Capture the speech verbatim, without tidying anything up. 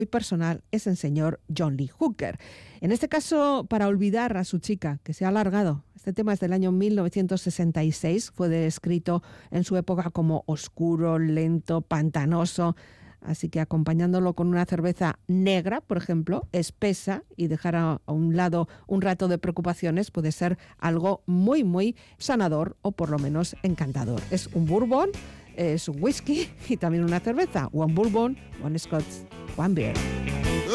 muy personal es el señor John Lee Hooker. En este caso, para olvidar a su chica, que se ha alargado. Este tema es del año mil novecientos sesenta y seis, fue descrito en su época como oscuro, lento, pantanoso. Así que acompañándolo con una cerveza negra, por ejemplo, espesa, y dejar a, a un lado un rato de preocupaciones, puede ser algo muy, muy sanador o por lo menos encantador. Es un bourbon, es un whisky y también una cerveza. One bourbon, one scotch, one beer.